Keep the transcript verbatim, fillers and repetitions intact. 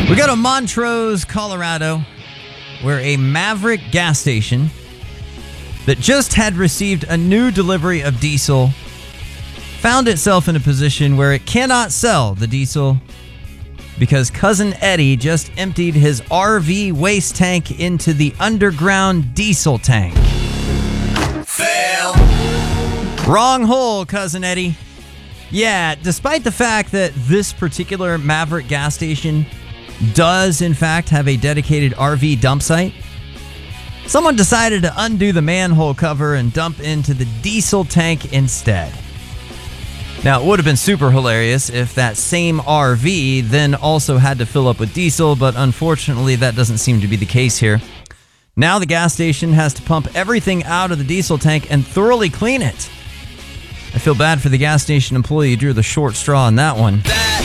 We go to Montrose, Colorado, where a Maverick gas station that just had received a new delivery of diesel found itself in a position where it cannot sell the diesel because Cousin Eddie just emptied his R V waste tank into the underground diesel tank. Fail. Wrong hole, Cousin Eddie. Yeah, despite the fact that this particular Maverick gas station does, in fact, have a dedicated R V dump site, someone decided to undo the manhole cover and dump into the diesel tank instead. Now, it would have been super hilarious if that same R V then also had to fill up with diesel, but unfortunately, that doesn't seem to be the case here. Now the gas station has to pump everything out of the diesel tank and thoroughly clean it. I feel bad for the gas station employee who drew the short straw on that one.